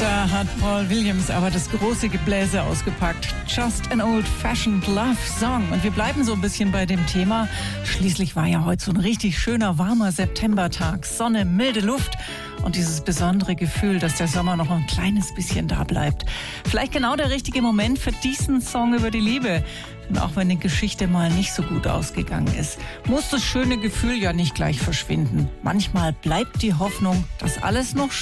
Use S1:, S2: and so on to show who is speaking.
S1: Da hat Paul Williams aber das große Gebläse ausgepackt. Just an old-fashioned love song. Und wir bleiben so ein bisschen bei dem Thema. Schließlich war ja heute so ein richtig schöner, warmer Septembertag. Sonne, milde Luft und dieses besondere Gefühl, dass der Sommer noch ein kleines bisschen da bleibt. Vielleicht genau der richtige Moment für diesen Song über die Liebe. Und auch wenn die Geschichte mal nicht so gut ausgegangen ist, muss das schöne Gefühl ja nicht gleich verschwinden. Manchmal bleibt die Hoffnung, dass alles noch schön